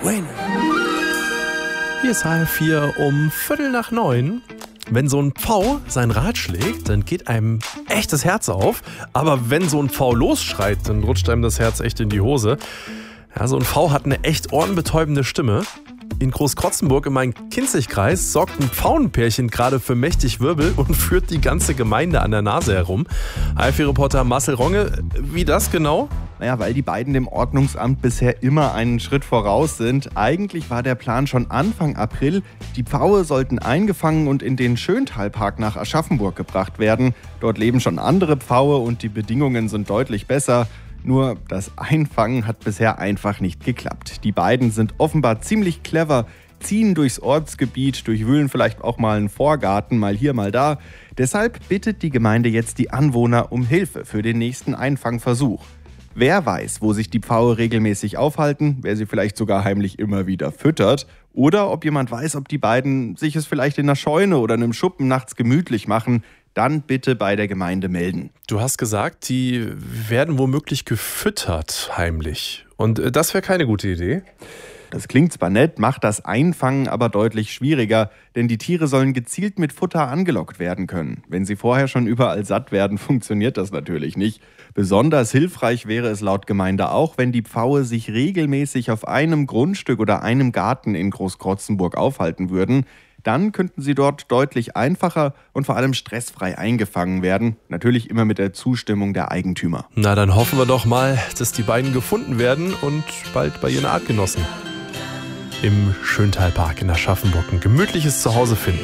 Bueno. Hier ist HR4 um 8:15. Wenn so ein Pfau sein Rad schlägt, dann geht einem echt das Herz auf. Aber wenn so ein Pfau losschreit, dann rutscht einem das Herz echt in die Hose. Ja, so ein Pfau hat eine echt ohrenbetäubende Stimme. In Großkrotzenburg im Main-Kinzig-Kreis sorgt ein Pfauenpärchen gerade für mächtig Wirbel und führt die ganze Gemeinde an der Nase herum. HR4-Reporter Marcel Ronge, wie das genau? Naja, weil die beiden dem Ordnungsamt bisher immer einen Schritt voraus sind. Eigentlich war der Plan schon Anfang April. Die Pfaue sollten eingefangen und in den Schöntalpark nach Aschaffenburg gebracht werden. Dort leben schon andere Pfaue und die Bedingungen sind deutlich besser. Nur das Einfangen hat bisher einfach nicht geklappt. Die beiden sind offenbar ziemlich clever, ziehen durchs Ortsgebiet, durchwühlen vielleicht auch mal einen Vorgarten, mal hier, mal da. Deshalb bittet die Gemeinde jetzt die Anwohner um Hilfe für den nächsten Einfangversuch. Wer weiß, wo sich die Pfaue regelmäßig aufhalten, wer sie vielleicht sogar heimlich immer wieder füttert. Oder ob jemand weiß, ob die beiden sich es vielleicht in einer Scheune oder einem Schuppen nachts gemütlich machen. Dann bitte bei der Gemeinde melden. Du hast gesagt, die werden womöglich gefüttert heimlich. Und das wäre keine gute Idee? Das klingt zwar nett, macht das Einfangen aber deutlich schwieriger, denn die Tiere sollen gezielt mit Futter angelockt werden können. Wenn sie vorher schon überall satt werden, funktioniert das natürlich nicht. Besonders hilfreich wäre es laut Gemeinde auch, wenn die Pfaue sich regelmäßig auf einem Grundstück oder einem Garten in Großkrotzenburg aufhalten würden. Dann könnten sie dort deutlich einfacher und vor allem stressfrei eingefangen werden. Natürlich immer mit der Zustimmung der Eigentümer. Na, dann hoffen wir doch mal, dass die beiden gefunden werden und bald bei ihren Artgenossen im Schöntalpark in Aschaffenburg ein gemütliches Zuhause finden.